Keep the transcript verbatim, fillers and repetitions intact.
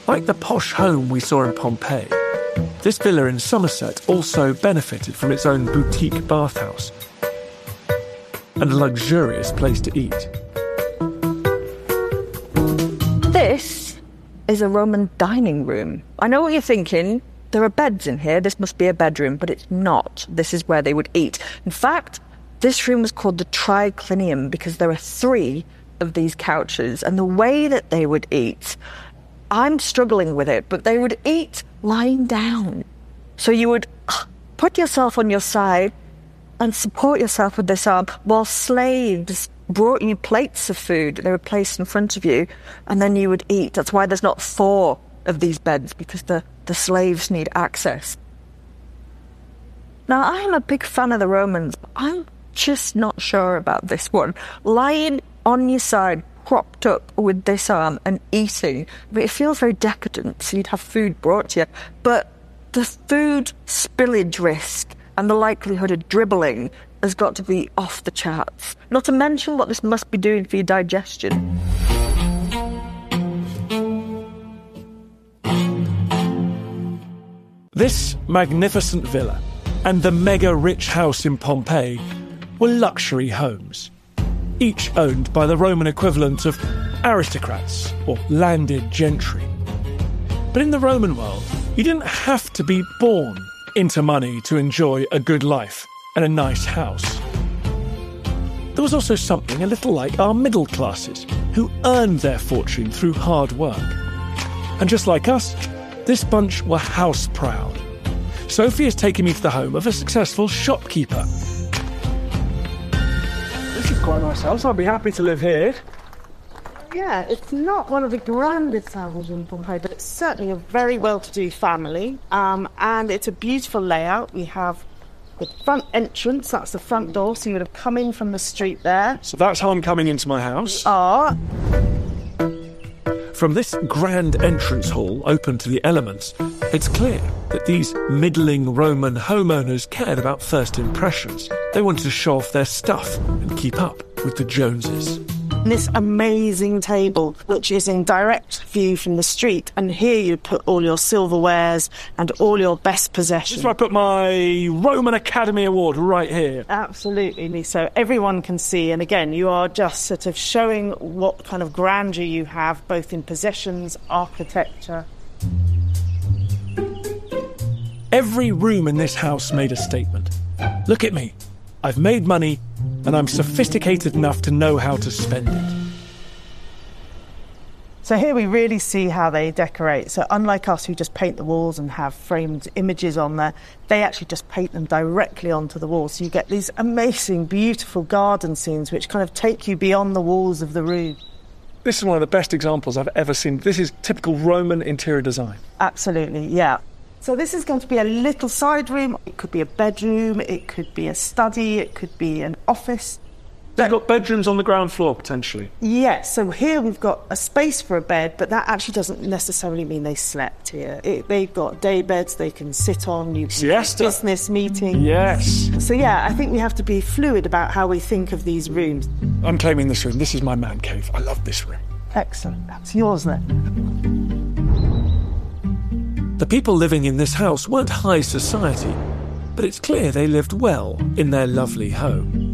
Like the posh home we saw in Pompeii, this villa in Somerset also benefited from its own boutique bathhouse and a luxurious place to eat. This is a Roman dining room. I know what you're thinking. There are beds in here. This must be a bedroom, but it's not. This is where they would eat. In fact, this room was called the triclinium because there are three of these couches, and the way that they would eat, I'm struggling with it, but they would eat lying down. So you would put yourself on your side and support yourself with this arm while slaves brought you plates of food. They were placed in front of you, and then you would eat. That's why there's not four of these beds, because the, the slaves need access. Now, I'm a big fan of the Romans, but I'm just not sure about this one. Lying on your side, propped up with this arm and eating. But it feels very decadent, so you'd have food brought to you. But the food spillage risk and the likelihood of dribbling has got to be off the charts. Not to mention what this must be doing for your digestion. This magnificent villa and the mega-rich house in Pompeii were luxury homes, each owned by the Roman equivalent of aristocrats or landed gentry. But in the Roman world, you didn't have to be born into money to enjoy a good life and a nice house. There was also something a little like our middle classes, who earned their fortune through hard work. And just like us, this bunch were house proud. Sophie has taken me to the home of a successful shopkeeper. This is quite a nice house. I'd be happy to live here. Yeah, it's not one of the grandest houses in Pompeii, but it's certainly a very well-to-do family. Um, and it's a beautiful layout. We have the front entrance, that's the front door, so you would have come in from the street there. So that's how I'm coming into my house. Ah. From this grand entrance hall open to the elements, it's clear that these middling Roman homeowners cared about first impressions. They wanted to show off their stuff and keep up with the Joneses. This amazing table, which is in direct view from the street, and here you put all your silverwares and all your best possessions. This is where I put my Roman Academy Award, right here. Absolutely, so everyone can see, and again, you are just sort of showing what kind of grandeur you have, both in possessions, architecture. Every room in this house made a statement. Look at me. I've made money, and I'm sophisticated enough to know how to spend it. So here we really see how they decorate. So unlike us who just paint the walls and have framed images on there, they actually just paint them directly onto the walls. So you get these amazing, beautiful garden scenes which kind of take you beyond the walls of the room. This is one of the best examples I've ever seen. This is typical Roman interior design. Absolutely, yeah. So this is going to be a little side room. It could be a bedroom, it could be a study, it could be an office. You've got bedrooms on the ground floor, potentially. Yes, so here we've got a space for a bed, but that actually doesn't necessarily mean they slept here. It, they've got day beds they can sit on, you can Siesta. business meeting. Yes. So yeah, I think we have to be fluid about how we think of these rooms. I'm claiming this room. This is my man cave. I love this room. Excellent. That's yours then. The people living in this house weren't high society, but it's clear they lived well in their lovely home.